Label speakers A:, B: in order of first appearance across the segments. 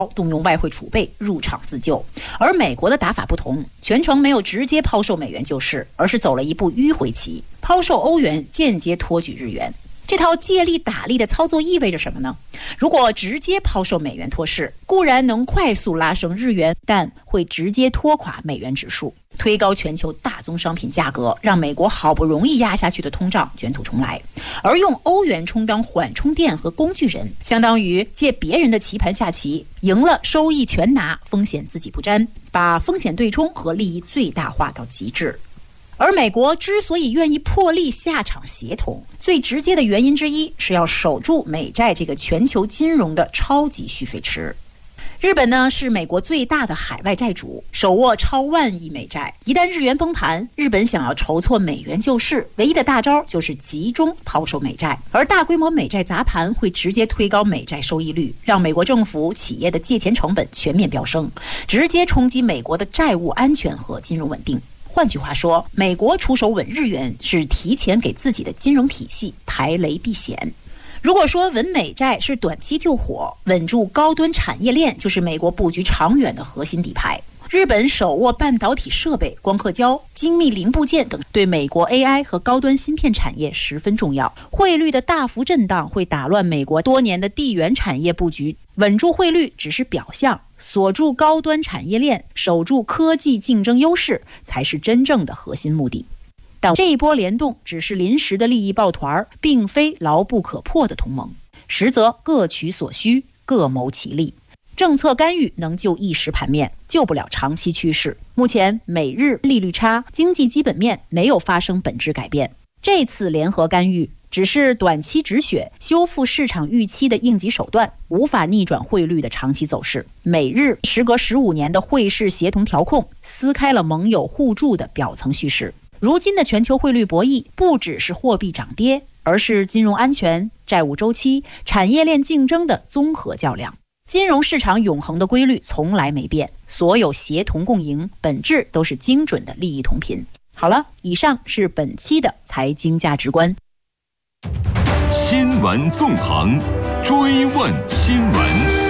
A: 动用外汇储备入场自救。而美国的打法不同，全程没有直接抛售美元救市，而是走了一步迂回棋，抛售欧元，间接托举日元。这套借力打力的操作意味着什么呢？如果直接抛售美元托市，固然能快速拉升日元，但会直接拖垮美元指数，推高全球大宗商品价格，让美国好不容易压下去的通胀卷土重来。而用欧元充当缓冲垫和工具人，相当于借别人的棋盘下棋，赢了收益全拿，风险自己不沾，把风险对冲和利益最大化到极致。而美国之所以愿意破例下场协同，最直接的原因之一是要守住美债这个全球金融的超级蓄水池。日本呢是美国最大的海外债主，手握超万亿美债。一旦日元崩盘，日本想要筹措美元救市，唯一的大招就是集中抛售美债。而大规模美债砸盘会直接推高美债收益率，让美国政府企业的借钱成本全面飙升，直接冲击美国的债务安全和金融稳定。换句话说，美国出手稳日元是提前给自己的金融体系排雷避险。如果说稳美债是短期救火，稳住高端产业链就是美国布局长远的核心底牌。日本手握半导体设备、光刻胶、精密零部件等，对美国 AI 和高端芯片产业十分重要。汇率的大幅震荡会打乱美国多年的地缘产业布局，稳住汇率只是表象，锁住高端产业链，守住科技竞争优势，才是真正的核心目的。但这一波联动只是临时的利益抱团，并非牢不可破的同盟，实则各取所需，各谋其利。政策干预能救一时盘面，救不了长期趋势。目前美日利率差，经济基本面没有发生本质改变，这次联合干预只是短期止血、修复市场预期的应急手段，无法逆转汇率的长期走势。美日时隔15年的汇市协同调控，撕开了盟友互助的表层叙事。如今的全球汇率博弈，不只是货币涨跌，而是金融安全、债务周期、产业链竞争的综合较量。金融市场永恒的规律从来没变，所有协同共赢，本质都是精准的利益同频。好了，以上是本期的财经价值观。
B: 新闻纵横，追问新闻。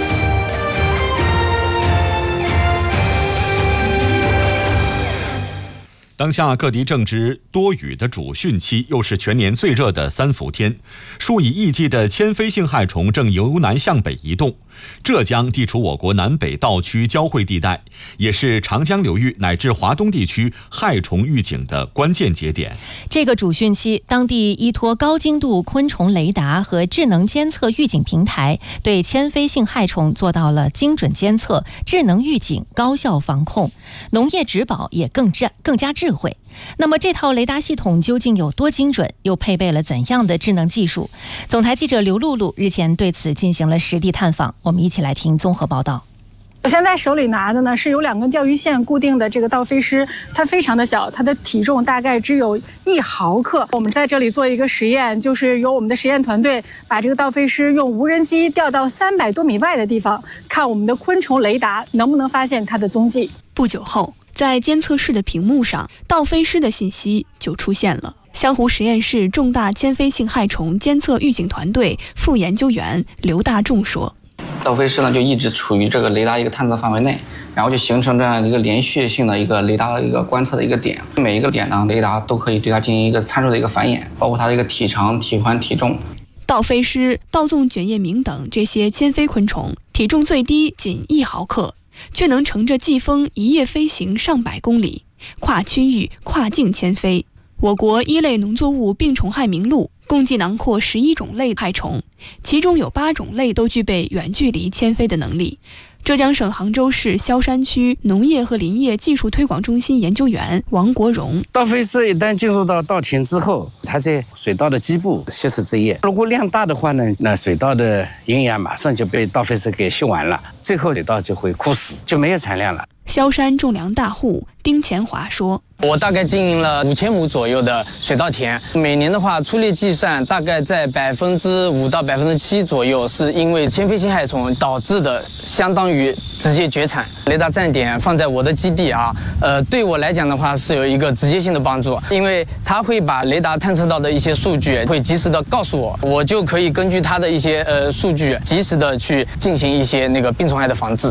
B: 当下各地正值多雨的主汛期，又是全年最热的3伏天，数以亿计的迁飞性害虫正由南向北移动。浙江地处我国南北道区交汇地带，也是长江流域乃至华东地区害虫预警的关键节点。
C: 这个主汛期，当地依托高精度昆虫雷达和智能监测预警平台，对迁飞性害虫做到了精准监测、智能预警、高效防控，农业植保也更加智慧。那么这套雷达系统究竟有多精准，又配备了怎样的智能技术？总台记者刘露露日前对此进行了实地探访，我们一起来听综合报道。
D: 我现在手里拿的呢是有2根钓鱼线固定的这个倒飞狮，它非常的小，它的体重大概只有1毫克。我们在这里做一个实验，就是由我们的实验团队把这个倒飞狮用无人机调到300多米外的地方，看我们的昆虫雷达能不能发现它的踪迹。
E: 不久后，在监测室的屏幕上，倒飞狮的信息就出现了。湘湖实验室重大迁飞性害虫监测预警团队副研究员刘大仲说，
F: 倒飞狮呢就一直处于这个雷达一个探测范围内，然后就形成这样一个连续性的一个雷达的一个观测的一个点，每一个点呢雷达都可以对它进行一个参数的一个繁衍，包括它的一个体长、体宽、体重。
E: 倒飞狮、倒纵卷叶鸣等这些迁飞昆虫体重最低仅1毫克，却能乘着季风一夜飞行上百公里，跨区域、跨境迁飞。我国1类农作物病虫害名录共计囊括11种类害虫，其中有8种类都具备远距离迁飞的能力。浙江省杭州市萧山区农业和林业技术推广中心研究员王国荣，
G: 倒飞狮一旦进入到稻田之后，它在水稻的基部吸食汁液，如果量大的话呢，那水稻的营养马上就被倒飞狮给吸完了，最后水稻就会枯死，就没有产量了。
E: 萧山种粮大户丁前华说：“
H: 我大概经营了5000亩左右的水稻田，每年的话，粗略计算，大概在5%到7%左右，是因为铅飞性害虫导致的，相当于直接绝产。雷达站点放在我的基地啊，对我来讲的话是有一个直接性的帮助，因为它会把雷达探测到的一些数据会及时的告诉我，我就可以根据它的一些数据及时的去进行一些病虫害的防治。”